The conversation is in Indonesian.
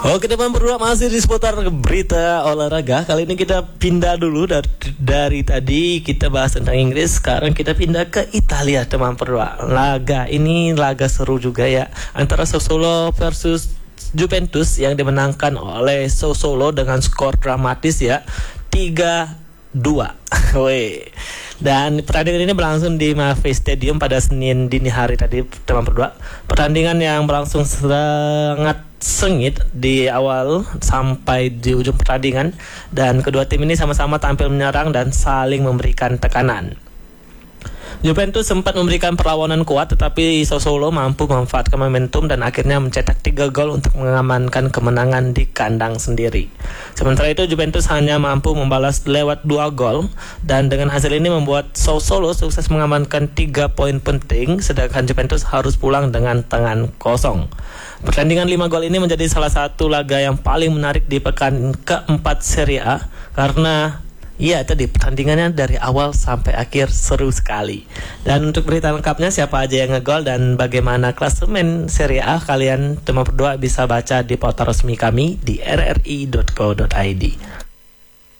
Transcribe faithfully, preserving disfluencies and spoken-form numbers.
Oke teman berdua, masih di seputar berita olahraga. Kali ini kita pindah dulu dari, dari tadi kita bahas tentang Inggris. Sekarang kita pindah ke Italia teman berdua. Laga ini laga seru juga ya, antara Sassuolo versus Juventus yang dimenangkan oleh Sassuolo dengan skor dramatis ya, tiga dua. Weh. Dan pertandingan ini berlangsung di Mafe Stadium pada Senin dini hari tadi teman berdua. Pertandingan yang berlangsung sangat sengit di awal sampai di ujung pertandingan, dan kedua tim ini sama-sama tampil menyerang dan saling memberikan tekanan. Juventus sempat memberikan perlawanan kuat, tetapi Sassuolo mampu memanfaatkan momentum dan akhirnya mencetak tiga gol untuk mengamankan kemenangan di kandang sendiri. Sementara itu Juventus hanya mampu membalas lewat dua gol, dan dengan hasil ini membuat Sassuolo sukses mengamankan tiga poin penting, sedangkan Juventus harus pulang dengan tangan kosong. Pertandingan lima gol ini menjadi salah satu laga yang paling menarik di pekan keempat Serie A, karena iya tadi pertandingannya dari awal sampai akhir seru sekali. Dan untuk berita lengkapnya siapa aja yang ngegol dan bagaimana klasemen Serie A, kalian teman berdua bisa baca di portal resmi kami di r r i dot co dot i d.